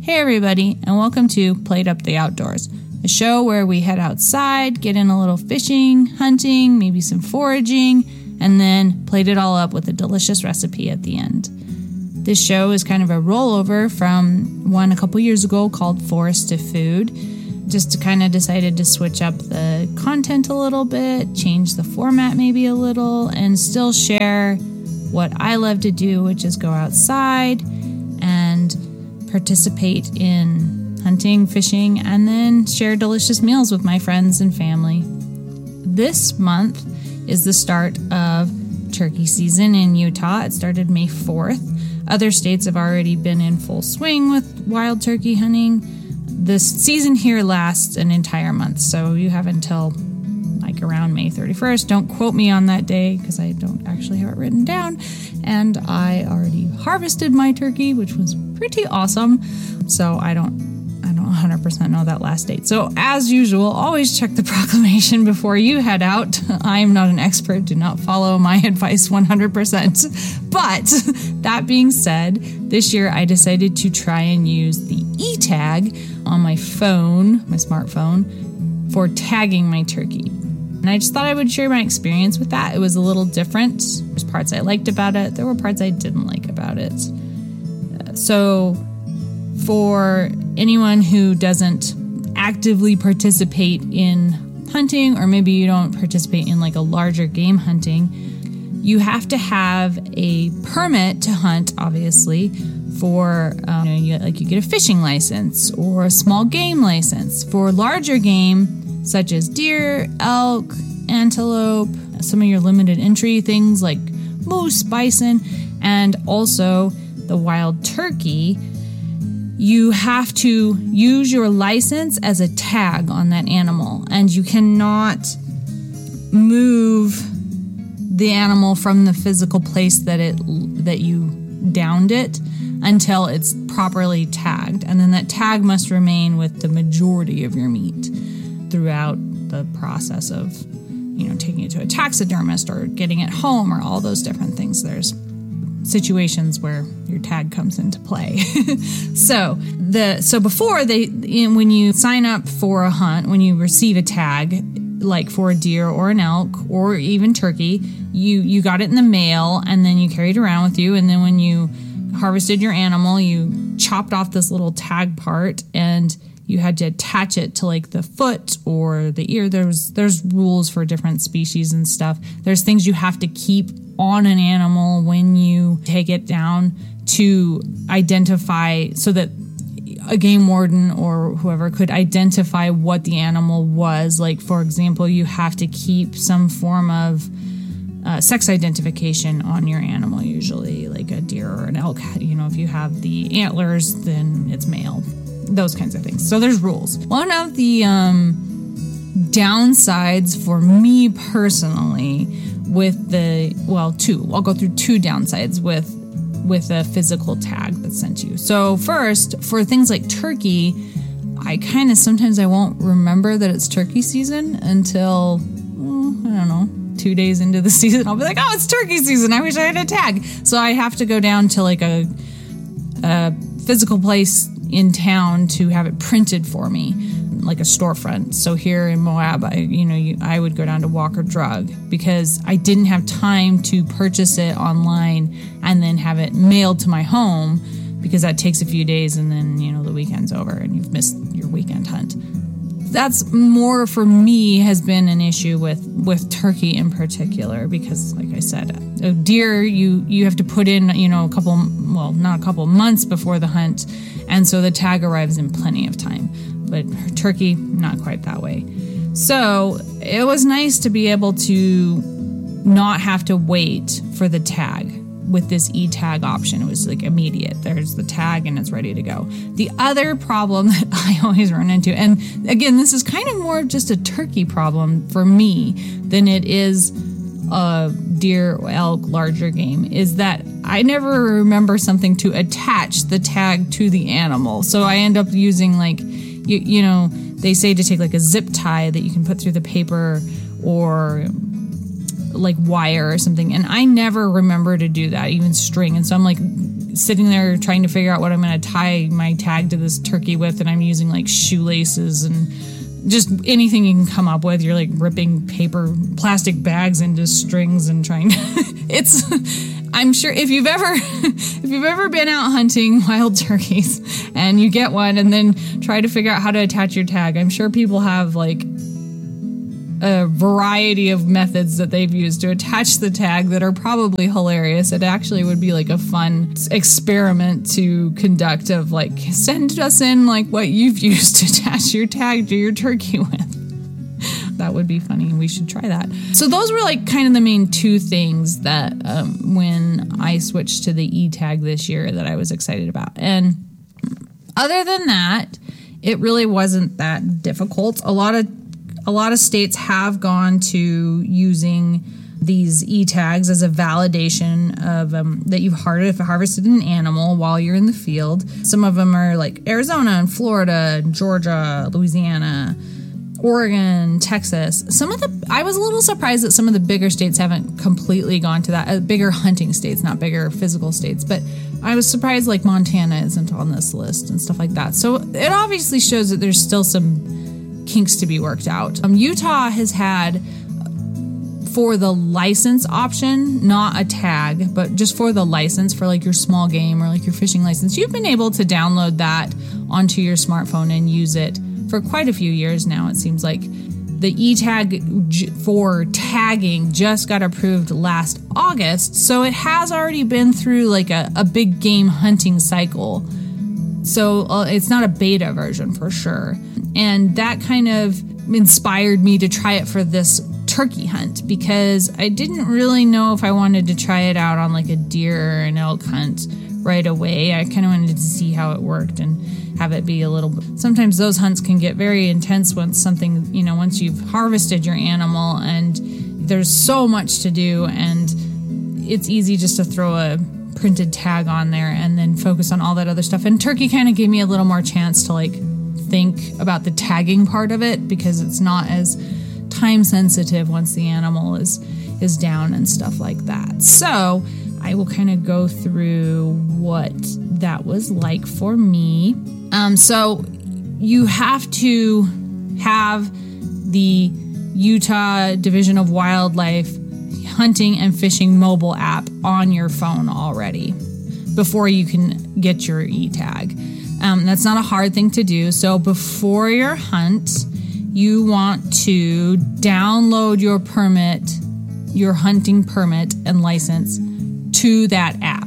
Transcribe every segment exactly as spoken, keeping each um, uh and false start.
Hey everybody, and welcome to Played Up the Outdoors, a show where we head outside, get in a little fishing, hunting, maybe some foraging, and then plate it all up with a delicious recipe at the end. This show is kind of a rollover from one a couple years ago called Forest to Food. Just to kind of decided to switch up the content a little bit, change the format maybe a little, and still share what I love to do, which is go outside and participate in hunting, fishing, and then share delicious meals with my friends and family. This month is the start of turkey season in Utah. It started May fourth. Other states have already been in full swing with wild turkey hunting. This season here lasts an entire month, so you have until like around May thirty-first. Don't quote me on that day because I don't actually have it written down. And I already harvested my turkey, which was pretty awesome. So I don't I don't one hundred percent know that last date. So as usual, always check the proclamation before you head out. I am not an expert. Do not follow my advice one hundred percent. But that being said, this year I decided to try and use the e-tag on my phone, my smartphone, for tagging my turkey. And I just thought I would share my experience with that. It was a little different. There's parts I liked about it. There were parts I didn't like about it. Uh, so for anyone who doesn't actively participate in hunting, or maybe you don't participate in like a larger game hunting, you have to have a permit to hunt, obviously, for, um, you know, you, like you get a fishing license or a small game license. For larger game, such as deer, elk, antelope, some of your limited entry things like moose, bison, and also the wild turkey, you have to use your license as a tag on that animal, and you cannot move the animal from the physical place that it that you downed it until it's properly tagged. And then that tag must remain with the majority of your meat throughout the process of, you know, taking it to a taxidermist or getting it home or all those different things. There's situations where your tag comes into play. so the so before they in, when you sign up for a hunt, when you receive a tag, like for a deer or an elk or even turkey, you you got it in the mail and then you carried it around with you, and then when you harvested your animal, you chopped off this little tag part and you had to attach it to like the foot or the ear. There's there's rules for different species and stuff. There's things you have to keep on an animal when you take it down to identify, so that a game warden or whoever could identify what the animal was. Like, for example, you have to keep some form of uh, sex identification on your animal, usually like a deer or an elk. You know, if you have the antlers, then it's male. Those kinds of things. So there's rules. One of the um, downsides for me personally with the, well, two, I'll go through two downsides with with a physical tag that's sent to you. So first, for things like turkey, I kind of, sometimes I won't remember that it's turkey season until, well, I don't know, two days into the season. I'll be like, oh, it's turkey season. I wish I had a tag. So I have to go down to like a, a physical place in town to have it printed for me, like a storefront. So here in Moab, I, you know, you, I would go down to Walker Drug because I didn't have time to purchase it online and then have it mailed to my home, because that takes a few days and then, you know, the weekend's over and you've missed your weekend hunt. That's more, for me, has been an issue with, with turkey in particular, because like I said, a deer, you, you have to put in, you know, a couple, well, not a couple months before the hunt. And so the tag arrives in plenty of time. But turkey, not quite that way. So it was nice to be able to not have to wait for the tag with this e-tag option. It was like immediate. There's the tag and it's ready to go. The other problem that I always run into, and again, this is kind of more of just a turkey problem for me than it is a deer, elk, larger game, is that I never remember something to attach the tag to the animal. So I end up using like, you, you know, they say to take like a zip tie that you can put through the paper, or like wire or something. And I never remember to do that, even string. And so I'm like sitting there trying to figure out what I'm going to tie my tag to this turkey with, and I'm using like shoelaces and just anything you can come up with. You're like ripping paper, plastic bags into strings and trying to, it's, I'm sure if you've ever, if you've ever been out hunting wild turkeys and you get one and then try to figure out how to attach your tag, I'm sure people have like a variety of methods that they've used to attach the tag that are probably hilarious. It actually would be like a fun experiment to conduct of like, send us in like what you've used to attach your tag to your turkey with. That would be funny. We should try that. So those were like kind of the main two things that um, when I switched to the e-tag this year that I was excited about. And other than that, it really wasn't that difficult. A lot of A lot of states have gone to using these e-tags as a validation of um, that you've har- harvested an animal while you're in the field. Some of them are like Arizona and Florida, Georgia, Louisiana, Oregon, Texas. Some of the I was a little surprised that some of the bigger states haven't completely gone to that. Uh, bigger hunting states, not bigger physical states, but I was surprised like Montana isn't on this list and stuff like that. So it obviously shows that there's still some kinks to be worked out. Um, Utah has had for the license option, not a tag, but just for the license for like your small game or like your fishing license, you've been able to download that onto your smartphone and use it for quite a few years now. It seems like the e-tag j- for tagging just got approved last August, so it has already been through like a, a big game hunting cycle. So uh, it's not a beta version for sure. And that kind of inspired me to try it for this turkey hunt because I didn't really know if I wanted to try it out on like a deer or an elk hunt right away. I kind of wanted to see how it worked and have it be a little bit. Sometimes those hunts can get very intense once something, you know, once you've harvested your animal and there's so much to do and it's easy just to throw a printed tag on there and then focus on all that other stuff. And turkey kind of gave me a little more chance to like think about the tagging part of it because it's not as time sensitive once the animal is is down and stuff like that. So I will kind of go through what that was like for me. Um, so you have to have the Utah Division of Wildlife hunting and fishing mobile app on your phone already before you can get your e-tag. Um, that's not a hard thing to do. So before your hunt, you want to download your permit, your hunting permit and license to that app.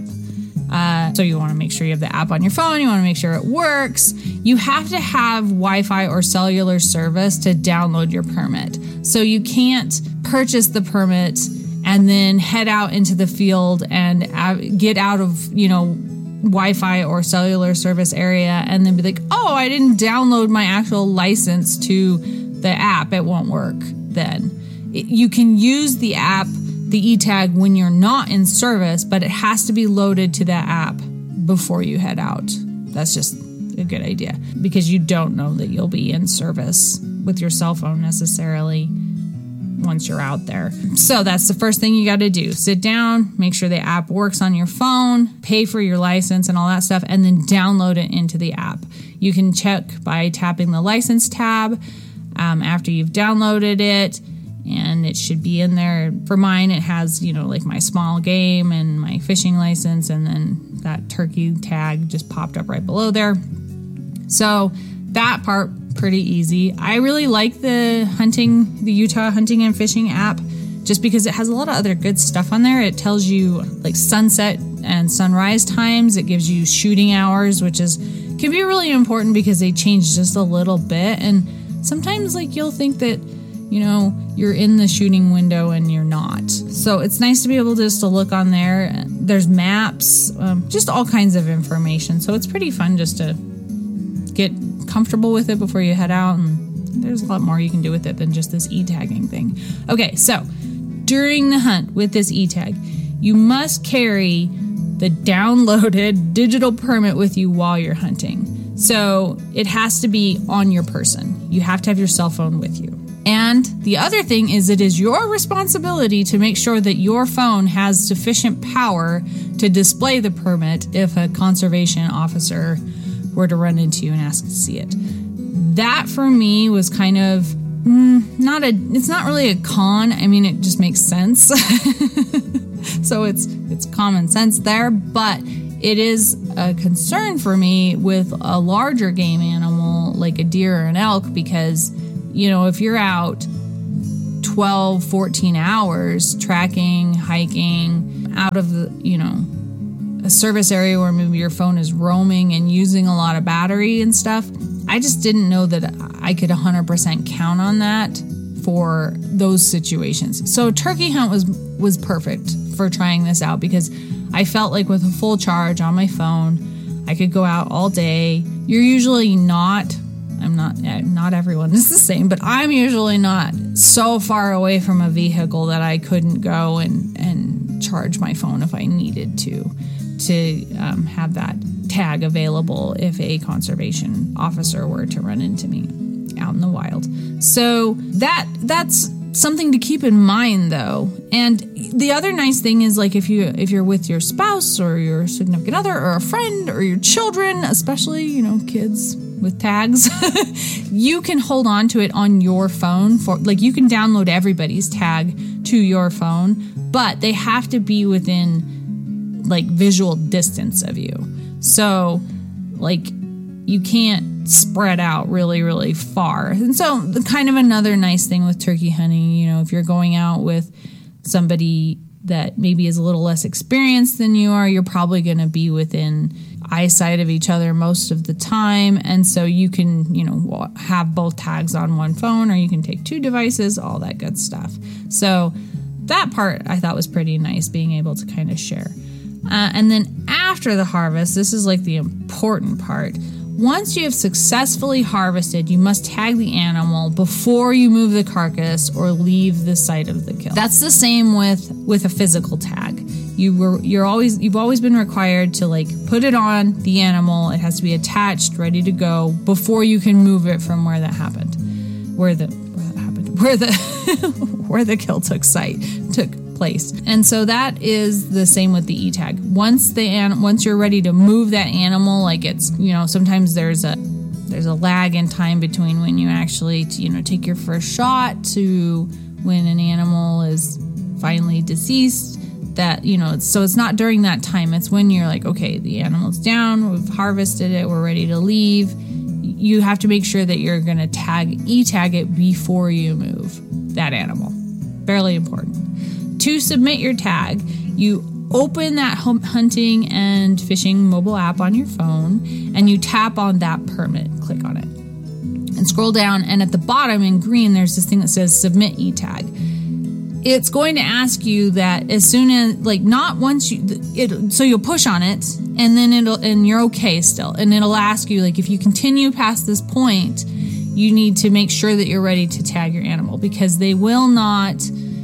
Uh, so you want to make sure you have the app on your phone. You want to make sure it works. You have to have Wi-Fi or cellular service to download your permit. So you can't purchase the permit and then head out into the field and get out of, you know, Wi-Fi or cellular service area and then be like, oh, I didn't download my actual license to the app. It won't work then. It, you can use the app, the e-tag, when you're not in service, but it has to be loaded to that app before you head out. That's just a good idea because you don't know that you'll be in service with your cell phone necessarily once you're out there. So that's the first thing you got to do. Sit down, make sure the app works on your phone, pay for your license and all that stuff, and then download it into the app. You can check by tapping the license tab um, after you've downloaded it, and it should be in there. For mine, it has, you know, like my small game and my fishing license, and then that turkey tag just popped up right below there. So that part, pretty easy. I really like the hunting, the Utah hunting and fishing app, just because it has a lot of other good stuff on there. It tells you like sunset and sunrise times. It gives you shooting hours, which is can be really important because they change just a little bit. And sometimes like you'll think that, you know, you're in the shooting window and you're not. So it's nice to be able just to look on there. There's maps, um, just all kinds of information. So it's pretty fun just to get comfortable with it before you head out, and there's a lot more you can do with it than just this e-tagging thing. Okay, so during the hunt with this e-tag, you must carry the downloaded digital permit with you while you're hunting. So it has to be on your person. You have to have your cell phone with you. And the other thing is it is your responsibility to make sure that your phone has sufficient power to display the permit if a conservation officer were to run into you and ask to see it. That for me was kind of mm, not a, it's not really a con. I mean, it just makes sense. So it's, it's common sense there, but it is a concern for me with a larger game animal like a deer or an elk, because, you know, if you're out twelve, fourteen hours tracking, hiking out of the, you know, a service area where maybe your phone is roaming and using a lot of battery and stuff, I just didn't know that I could one hundred percent count on that for those situations. So turkey hunt was was perfect for trying this out, because I felt like with a full charge on my phone, I could go out all day. You're usually not, I'm not, not everyone is the same, but I'm usually not so far away from a vehicle that I couldn't go and, and charge my phone if I needed to, to um, have that tag available if a conservation officer were to run into me out in the wild. So that that's something to keep in mind, though. And the other nice thing is, like, if you if you're with your spouse or your significant other or a friend or your children, especially, you know, kids with tags, you can hold on to it on your phone. For like, you can download everybody's tag to your phone, but they have to be within like visual distance of you. So like, you can't spread out really, really far. And so the kind of another nice thing with turkey hunting, you know, if you're going out with somebody that maybe is a little less experienced than you are, you're probably going to be within eyesight of each other most of the time. And so you can, you know, have both tags on one phone, or you can take two devices, all that good stuff. So that part I thought was pretty nice, being able to kind of share. Uh, and then after the harvest, this is like the important part. Once you have successfully harvested, you must tag the animal before you move the carcass or leave the site of the kill. That's the same with, with a physical tag. You were you're always you've always been required to like put it on the animal. It has to be attached, ready to go before you can move it from where that happened, where the where that happened, where the where the kill took site took place. And so that is the same with the e-tag. Once the an- once you're ready to move that animal, like it's, you know, sometimes there's a there's a lag in time between when you actually, you know, take your first shot to when an animal is finally deceased. That, you know, it's, so it's not during that time. It's when you're like, okay, the animal's down, we've harvested it, we're ready to leave. You have to make sure that you're going to tag e-tag it before you move that animal. Fairly important. To submit your tag, you open that hunting and fishing mobile app on your phone, and you tap on that permit, click on it, and scroll down, and at the bottom in green, there's this thing that says submit e-tag. It's going to ask you that as soon as, like, not once you, it, so you'll push on it, and then it'll, and you're okay still, and it'll ask you, like, if you continue past this point, you need to make sure that you're ready to tag your animal, because they will not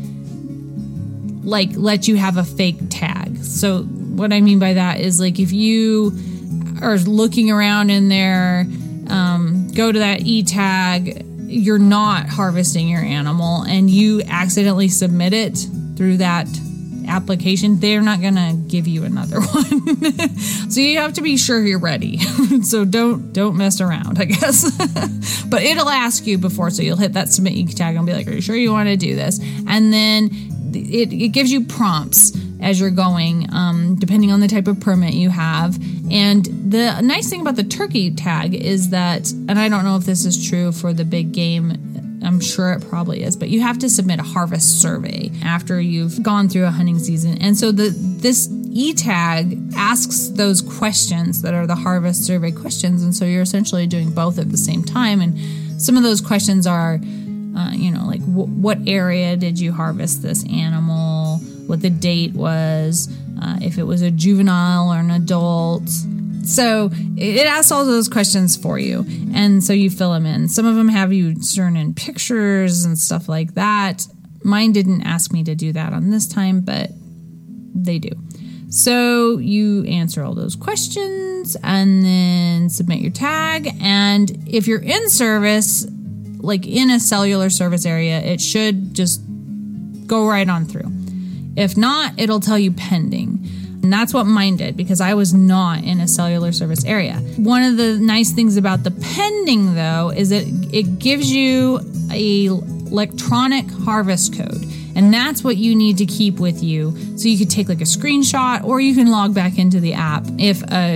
like let you have a fake tag. So what I mean by that is, like, if you are looking around in there, um, go to that e-tag, you're not harvesting your animal, and you accidentally submit it through that application, they're not going to give you another one. So you have to be sure you're ready. So don't don't mess around, I guess. But it'll ask you before, so you'll hit that submit e-tag and be like, are you sure you want to do this? And then It, it gives you prompts as you're going, um, depending on the type of permit you have. And the nice thing about the turkey tag is that, and I don't know if this is true for the big game, I'm sure it probably is, but you have to submit a harvest survey after you've gone through a hunting season. And so the this e-tag asks those questions that are the harvest survey questions. And so you're essentially doing both at the same time. And some of those questions are, Uh, you know, like w- what area did you harvest this animal, what the date was, uh, if it was a juvenile or an adult. So it asks all those questions for you, and so you fill them in. Some of them have you turn in pictures and stuff like that. Mine didn't ask me to do that on this time, but they do. So you answer all those questions and then submit your tag. And if you're in service, like in a cellular service area, it should just go right on through. If not, it'll tell you pending. And that's what mine did, because I was not in a cellular service area. One of the nice things about the pending, though, is that it gives you a electronic harvest code. And that's what you need to keep with you. So you could take like a screenshot, or you can log back into the app. If a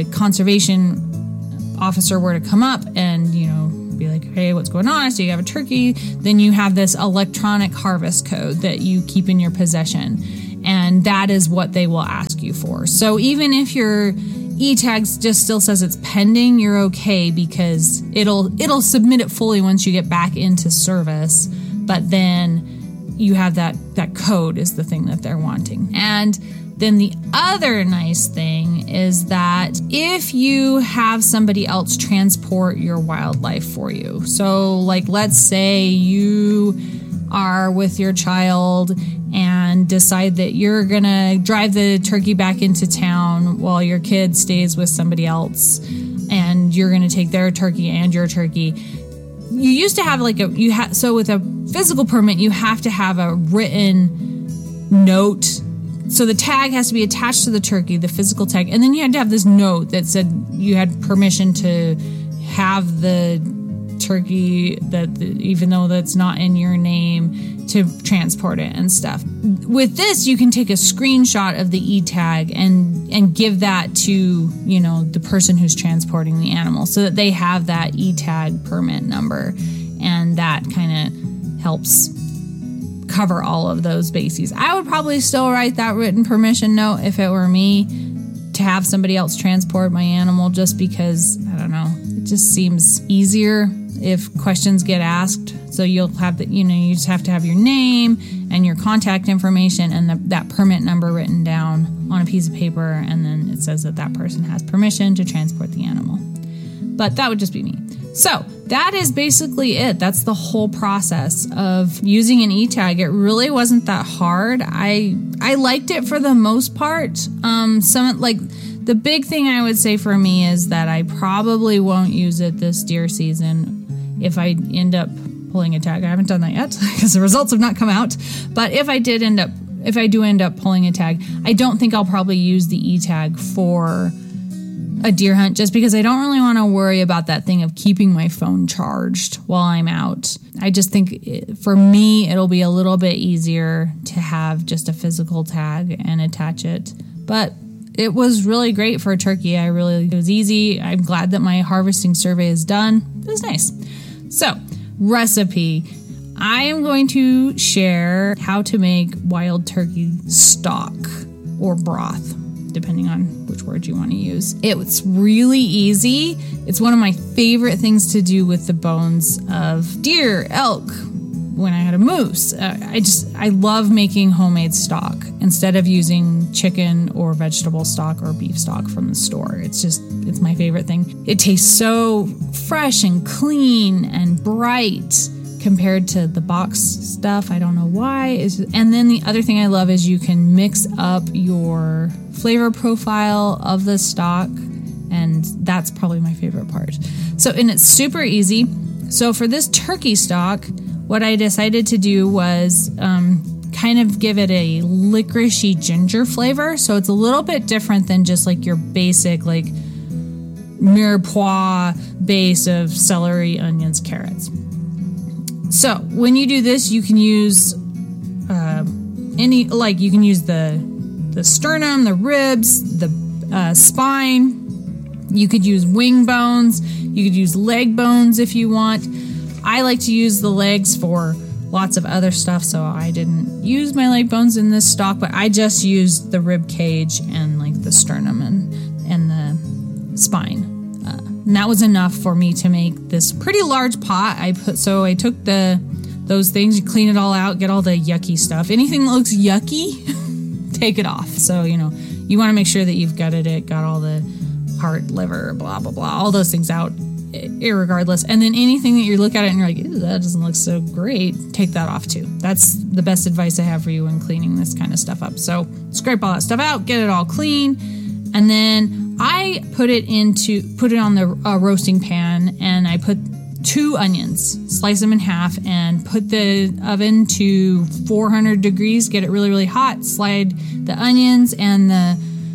conservation officer were to come up and, you know, be like, hey, what's going on? So you have a turkey, then you have this electronic harvest code that you keep in your possession. And that is what they will ask you for. So even if your e-tag just still says it's pending, you're okay, because it'll it'll submit it fully once you get back into service. But then you have that, that code is the thing that they're wanting. And then the other nice thing is that if you have somebody else transport your wildlife for you, so like let's say you are with your child and decide that you're going to drive the turkey back into town while your kid stays with somebody else, and you're going to take their turkey and your turkey. You used to have like a, you ha- so with a physical permit, you have to have a written note. So the tag has to be attached to the turkey, the physical tag, and then you had to have this note that said you had permission to have the turkey, that even though that's not in your name, to transport it and stuff. With this, you can take a screenshot of the e-tag and and give that to, you know, the person who's transporting the animal, so that they have that e-tag permit number, and that kind of helps cover all of those bases. I would probably still write that written permission note if it were me, to have somebody else transport my animal, just because, I don't know, it just seems easier if questions get asked. So you'll have the, you know, you just have to have your name and your contact information and the, that permit number written down on a piece of paper, and then it says that that person has permission to transport the animal. But that would just be me. So that is basically it. That's the whole process of using an e-tag. It really wasn't that hard. I I liked it for the most part. Um, some like the big thing I would say for me is that I probably won't use it this deer season if I end up pulling a tag. I haven't done that yet because the results have not come out. But if I did end up, if I do end up pulling a tag, I don't think I'll probably use the e-tag for a deer hunt, just because I don't really want to worry about that thing of keeping my phone charged while I'm out. I just think it, for me, it'll be a little bit easier to have just a physical tag and attach it. But it was really great for a turkey. I really, it was easy. I'm glad that my harvesting survey is done. It was nice. So, recipe. I am going to share how to make wild turkey stock or broth, depending on which word you want to use. It's really easy. It's one of my favorite things to do with the bones of deer, elk, when I had a moose. Uh, I just, I love making homemade stock instead of using chicken or vegetable stock or beef stock from the store. It's just, it's my favorite thing. It tastes so fresh and clean and bright compared to the box stuff. I don't know why. It's just, and then the other thing I love is you can mix up your flavor profile of the stock, and that's probably my favorite part. So, and it's super easy. So for this turkey stock, what I decided to do was um, kind of give it a licoricey ginger flavor. So it's a little bit different than just like your basic like mirepoix base of celery, onions, carrots. So when you do this, you can use uh, any, like you can use the the sternum, the ribs, the uh, spine. You could use wing bones. You could use leg bones if you want. I like to use the legs for lots of other stuff, so I didn't use my leg bones in this stock, but I just used the rib cage and like the sternum and, and the spine. Uh, and that was enough for me to make this pretty large pot. I put so I took the those things, you clean it all out, get all the yucky stuff. Anything that looks yucky, take it off. So, you know, you want to make sure that you've gutted it, got all the heart, liver, blah, blah, blah, all those things out, irregardless. And then anything that you look at it and you're like, ew, that doesn't look so great, take that off too. That's the best advice I have for you when cleaning this kind of stuff up. So scrape all that stuff out, get it all clean. And then I put it into, put it on the uh, roasting pan, and I put two onions, slice them in half, and put the oven to four hundred degrees, get it really, really hot, slide the onions and the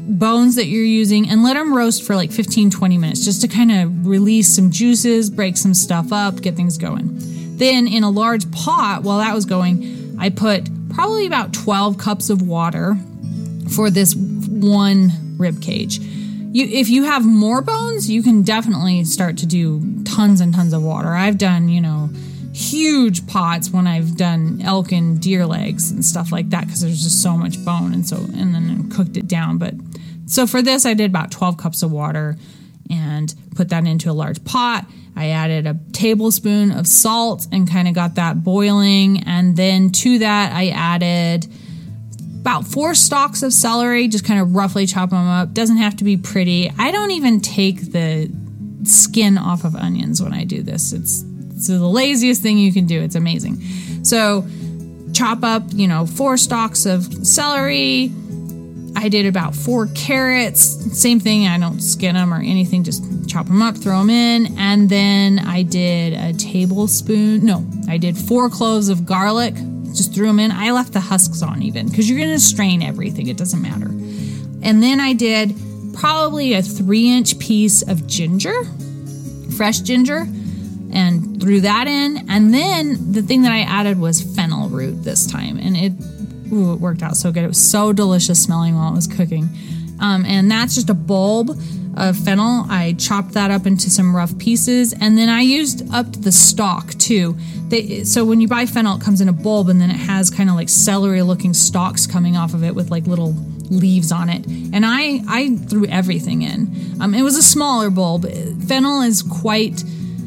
bones that you're using and let them roast for like fifteen, twenty minutes just to kind of release some juices, break some stuff up, get things going. Then in a large pot, while that was going, I put probably about twelve cups of water for this one rib cage. You, if you have more bones, you can definitely start to do tons and tons of water. I've done, you know, huge pots when I've done elk and deer legs and stuff like that because there's just so much bone, and so and then cooked it down. But so for this, I did about twelve cups of water and put that into a large pot. I added a tablespoon of salt and kind of got that boiling, and then to that I added about four stalks of celery, just kind of roughly chop them up. Doesn't have to be pretty. I don't even take the skin off of onions when I do this. It's It's the laziest thing you can do. It's amazing. So chop up, you know, four stalks of celery. I did about four carrots. Same thing. I don't skin them or anything. Just chop them up, throw them in. And then I did a tablespoon. No, I did four cloves of garlic. Just threw them in. I left the husks on even because you're going to strain everything. It doesn't matter. And then I did probably a three inch piece of ginger, fresh ginger, and threw that in. And then the thing that I added was fennel root this time. And it, ooh, it worked out so good. It was so delicious smelling while it was cooking. Um, and that's just a bulb of fennel. I chopped that up into some rough pieces. And then I used up the stalk too. They, so when you buy fennel, it comes in a bulb, and then it has kind of like celery looking stalks coming off of it with like little leaves on it. And I, I threw everything in. Um, it was a smaller bulb. Fennel is quite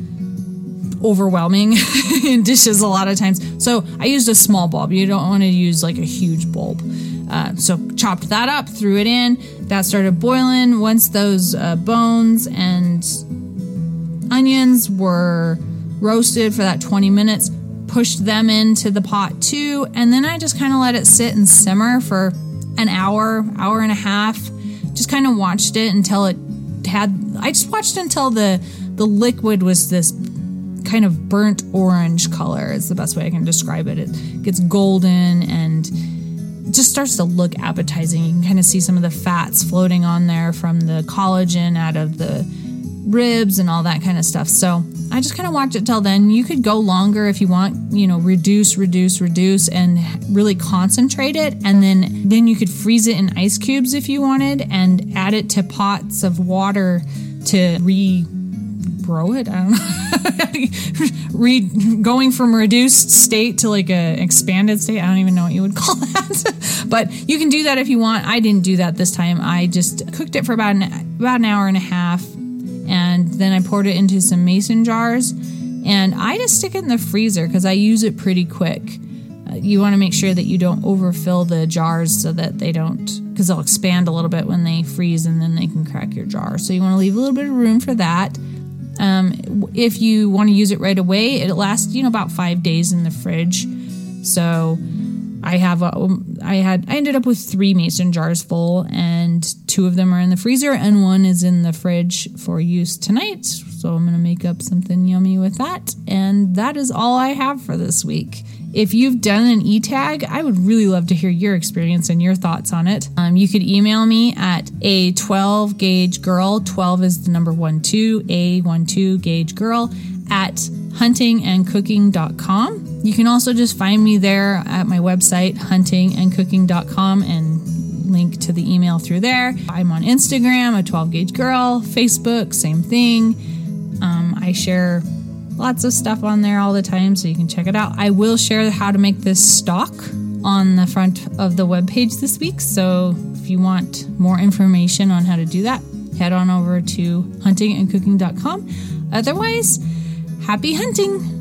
overwhelming in dishes a lot of times. So I used a small bulb. You don't want to use like a huge bulb. Uh, so chopped that up, threw it in. That started boiling. Once those uh, bones and onions were roasted for that twenty minutes, pushed them into the pot too. And then I just kind of let it sit and simmer for an hour, hour and a half. Just kind of watched it until it had, I just watched until the, the liquid was this kind of burnt orange color is the best way I can describe it. It gets golden and just starts to look appetizing. You can kind of see some of the fats floating on there from the collagen out of the ribs and all that kind of stuff. So I just kind of watched it till then. You could go longer if you want, you know, reduce, reduce, reduce, and really concentrate it. And then, then you could freeze it in ice cubes if you wanted and add it to pots of water to re grow it. I don't know. Re- going from reduced state to like a expanded state. I don't even know what you would call that. But you can do that if you want. I didn't do that this time. I just cooked it for about an, about an hour and a half. And then I poured it into some mason jars. And I just stick it in the freezer because I use it pretty quick. Uh, you want to make sure that you don't overfill the jars so that they don't, because they'll expand a little bit when they freeze and then they can crack your jar. So you want to leave a little bit of room for that. Um, if you want to use it right away, it lasts, you know, about five days in the fridge. So I have, a, I had, I ended up with three mason jars full, and two of them are in the freezer and one is in the fridge for use tonight. So I'm going to make up something yummy with that. And that is all I have for this week. If you've done an e-tag, I would really love to hear your experience and your thoughts on it. Um, you could email me at a twelve gauge girl. twelve is the number one two, a one two gauge girl at hunting and cooking dot com. You can also just find me there at my website, hunting and cooking dot com, and link to the email through there. I'm on Instagram, a twelve gauge girl, Facebook, same thing. Um, I share lots of stuff on there all the time, so you can check it out. I will share how to make this stock on the front of the webpage this week. So if you want more information on how to do that, head on over to hunting and cooking dot com. Otherwise, happy hunting!